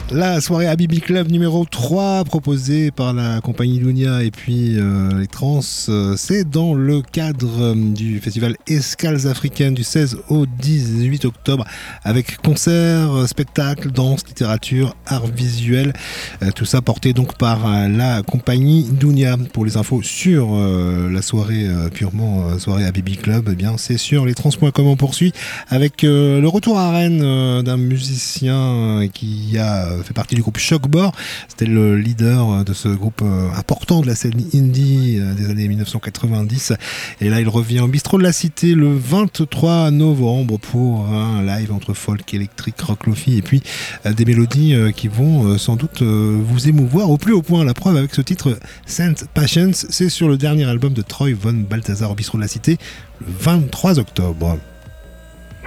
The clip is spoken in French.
La soirée Habibi Club numéro 3 proposée par la compagnie Dunia et puis les trans, c'est dans le cadre du festival Escales africaines du 16 au 18 octobre avec concerts, spectacles, danse, littérature, art visuel, tout ça porté donc par la compagnie Dunia. Pour les infos sur la soirée purement soirée Habibi Club, eh bien c'est sur lestrans.com. On poursuit avec le retour à Rennes d'un musicien qui a fait partie du groupe Shockbore. C'était le leader de ce groupe important de la scène indie des années 1990. Et là, il revient au Bistrot de la Cité le 23 novembre pour un live entre folk, électrique, rock, lofi et puis des mélodies qui vont sans doute vous émouvoir au plus haut point. La preuve avec ce titre Saint Patience, c'est sur le dernier album de Troy Von Balthazar au Bistrot de la Cité le 23 octobre.